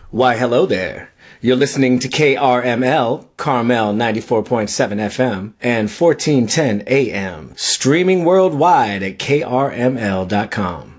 Why, hello there. You're listening to KRML, Carmel 94.7 FM and 1410 AM, streaming worldwide at krml.com.